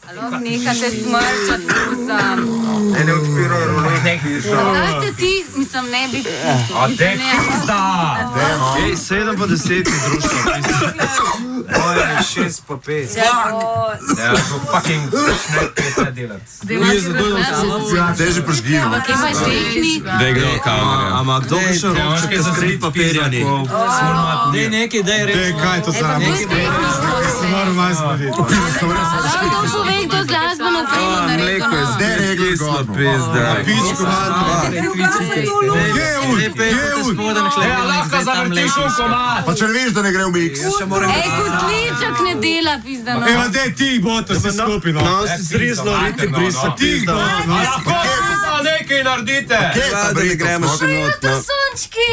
Nehate smrčati, sam. Ne odpirajo rolet. Da ste ti, mislim, ne bi... A dek, pizda! Ej, 7 pa 10 je društvo. Oj, 6 pa 5. Ja, to fucking ne delati. Zdaj že požgino. Ampak ima tehnik. Dej gre kamera. Ampak kdo bi šel ročke za skrit papirja ni? Dej nekaj, dej res. Dej, kaj to za nam? Se moram vas videti. To povej, kdo glasbeno premo naredil. Zdaj regli pizda. Pičko malo. Kje je ul? Kje je ul? Ja, lahko zavrtiš v komad. Pa če ne veš, da ne gre v miks. Ej, kotliček ne dela, pizda. Evo, dej ti, bota se skupi, no. No, si zrisno, riti brisa, pizda. Lahko nekaj naredite. Da ne gremo še not, To sončki.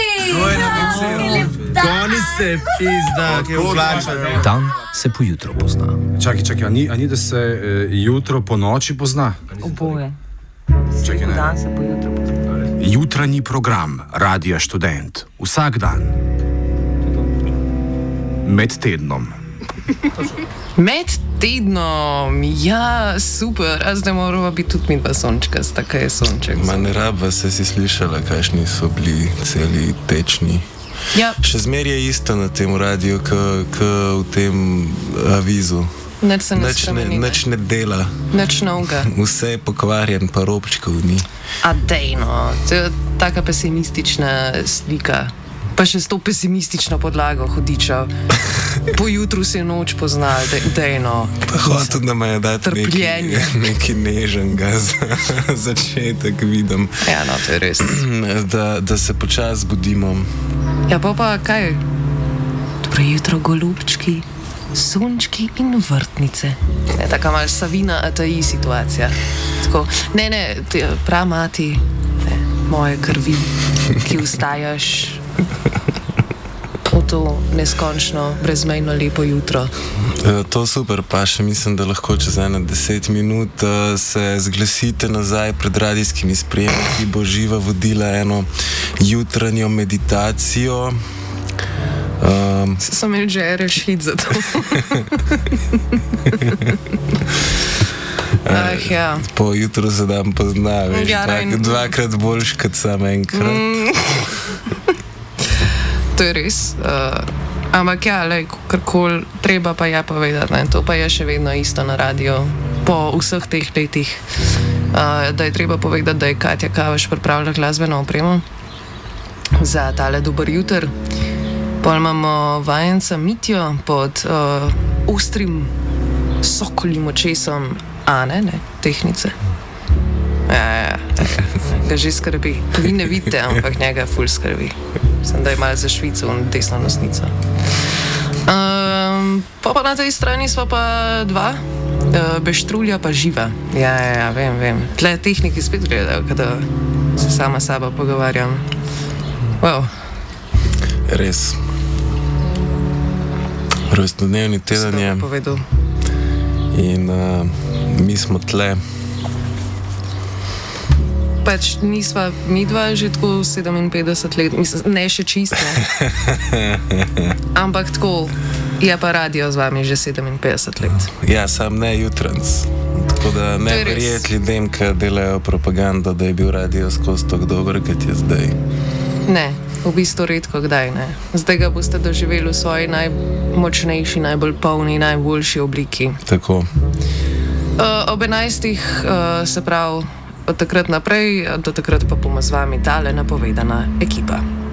Koni se, pizda, ki je oblačen. Dan se po jutru pozna. Čakaj, a ni da se jutro po noči pozna? Oboje. Čakaj, ne. Dan se po jutru pozna. Jutranji program Radia Študent. Vsak dan. Med tednom. Med tednom, ja, super, a zdaj moramo biti tudi mi dva sončka, tako je sonček. Ma ne rabva se si slišala, kakšni so bili celi tečni. Ja, Še zmer je isto na tem radiju, k v tem avizu. nič se ne spremeni. Nič ne dela. Nič novega. Vse je pokvarjen, pa robčkov ni. A dejno, to je taka pesimistična slika. Pa še s to pesimistično podlago hodiča. Po jutru se je noč poznal, dejno. Pa hotel, da me je dati Trpljenje. nekaj nežnega za začetek, vidim. Ja, no, to je res. Da se počasi zbudimo. Ja, pa kaj? Dobro jutro, golubčki, sončki in vrtnice. Ne, taka malo Savina Ataji situacija. Tako, ne, prav mati, ne, moje krvi, ki vstajaš v to neskončno, brezmejno lepo jutro. To super, pa še mislim, da lahko čez 10 minut se zglasite nazaj pred radijskimi sprejemi, ki bo Živa vodila eno jutranjo meditacijo. So imeli že rešit za to. Ja. Po jutru se dan pozna, veš, Ja, dvakrat boljš kot sam enkrat. To je res. Ampak ja, karkoli treba pa je povedati, ne? To pa je še vedno isto na radiju. Po vseh teh letih, da je treba povedati, da je Katja Kavaš pripravila glasbeno opremo za tale dober juter. Pol imamo vajenca Mitjo pod ostrim sokolim očesom Ane, ne, tehnice. Ja, ga že skrbi. Vi ne vidite, ampak njega ful skrbi. Sem, da je malo za Švico in desno nosnico. Pa na tej strani sva pa dva, Beštrulja pa Živa. Ja, vem. Tle tehniki spet gledajo, kada se sama sabo pogovarjam. Wow. Res. Rojstnodnevni teden je povedal. in mi smo tle. Pač nisva midva že tako 57 let, mislim, ne še čist, ne. Ampak tako, je pa radio z vami že 57 let. Ja, sam ne jutranc. Tako da ne To je res. verjeti ljudem, ki delajo propagando, da je bil radio skozi tako dober, kot je zdaj. Ne, v bistvu redko kdaj, ne. Zdaj ga boste doživeli v svoji najmočnejši, najbolj polni, najboljši obliki. Tako. Ob 11. Se pravi, od takrat naprej, do takrat pa bomo z vami tale napovedana ekipa.